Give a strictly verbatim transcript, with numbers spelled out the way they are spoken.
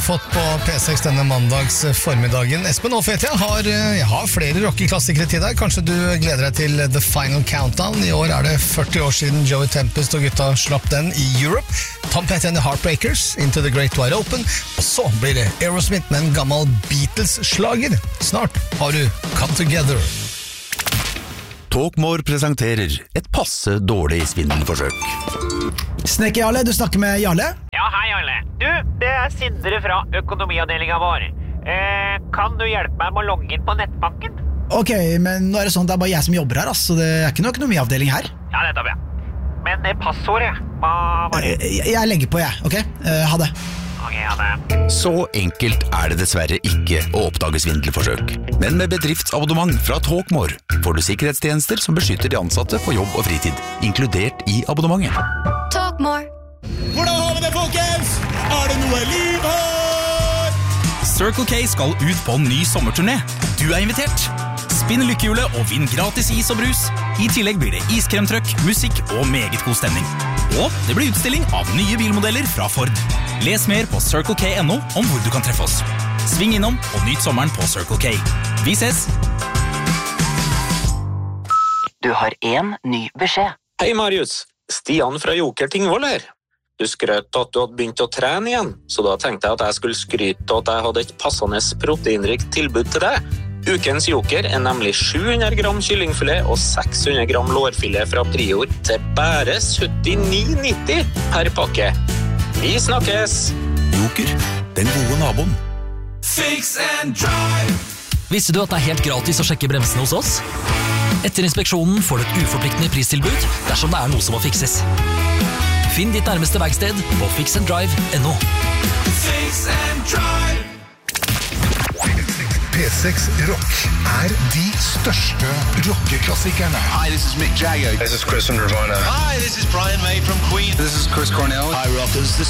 Fått på P seks denne mandags formiddagen. Espen Aafetia har, jeg har flere rockeklassikere til deg. Kanskje du gleder deg til The Final Countdown. I år er det førti år siden Joey Tempest og gutta slapp den i Europe. Tom Petty and the Heartbreakers, Into the Great Wide Open. Og så blir det Aerosmith med en gammel Beatles-slager. Snart har du Come Together. Talkmore presenterer et passe dårlig svindelforsøk. Snekker Jarle, du snakker med Jarle? Ja, hei Jarle. Du, det er Sindre fra økonomiavdelingen vår. Eh, kan du hjelpe meg med å logge inn på nettbanken? Ok, men nå er det sånn at det er bare jeg som jobber her, så det er ikke noe økonomiavdeling her. Ja, nettopp, ja. Men det passordet, hva var det? Jeg, jeg legger på, jeg, ok? Uh, ha det. Ok, ha det. Så enkelt er det dessverre ikke å oppdage svindelforsøk. Men med bedriftsabonnement fra Talkmore får du sikkerhetstjenester som beskytter de ansatte på jobb og fritid, inkludert i abonnementet. Talkmore. Hvordan har vi det, folkens? Er det noe liv her? Circle K skal ut på en ny sommerturné. Du er invitert. Spinn lykkehjulet og vinn gratis is og brus. I tillegg blir det iskremtrøkk, musikk og meget god stemning. Og det blir utstilling av nye bilmodeller fra Ford. Les mer på circle k punktum no om hvor du kan treffe oss. Sving innom og nyt sommeren på Circle K. Vi ses! Du har en ny beskjed. Hei Marius, Stian fra Joker Tingvoll her. Du skrøt at du hadde begynt å trene igjen, så da tenkte jeg at jeg skulle skryte at jeg hadde et passende proteinrikt tilbud til deg. Ukens Joker er nemlig sju hundre gram kyllingfilet og seks hundre gram lårfilet fra Prior til bare syttini nitti per pakke. Vi snakkes! Joker, den gode naboen. Fix and drive! Visste du at det er helt gratis å sjekke bremsene hos oss? Etter inspeksjonen får du et uforpliktende pristilbud dersom det er noe som må fikses. Finn ditt nærmeste verksted på fix and drive punktum no. Fix and drive! P seks Rock er de største rockeklassikerne. Hi, this is Mick Jagger. This is Chris from Nirvana. Hi, this is Brian May from Queen. This is Chris Cornell. Hi, rockers. This